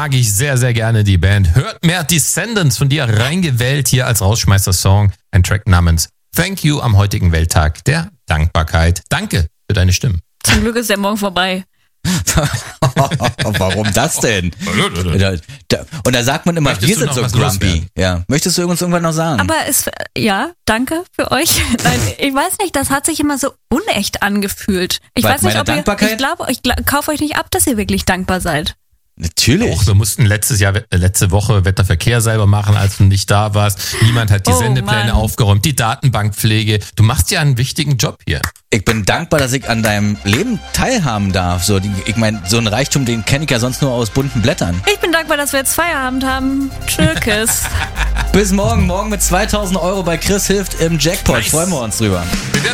mag ich sehr, sehr gerne, die Band. Hört mehr Descendants, von dir reingewählt hier als Rausschmeißer-Song. Ein Track namens Thank You am heutigen Welttag der Dankbarkeit. Danke für deine Stimmen. Zum Glück ist der Morgen vorbei. Warum das denn? Und da sagt man immer, wir sind so grumpy. Ja. Möchtest du uns irgendwann noch sagen? Aber danke für euch. Nein, ich weiß nicht, das hat sich immer so unecht angefühlt. Ich weiß nicht, ob Dankbarkeit? ich kaufe euch nicht ab, dass ihr wirklich dankbar seid. Natürlich. Auch, wir mussten letzte Woche Wetterverkehr selber machen, als du nicht da warst. Niemand hat die Sendepläne aufgeräumt, die Datenbankpflege. Du machst ja einen wichtigen Job hier. Ich bin dankbar, dass ich an deinem Leben teilhaben darf. Ich meine, so einen Reichtum, den kenne ich ja sonst nur aus bunten Blättern. Ich bin dankbar, dass wir jetzt Feierabend haben. Tschüss. Bis morgen. Morgen mit 2.000 € bei Chris hilft im Jackpot. Nice. Freuen wir uns drüber.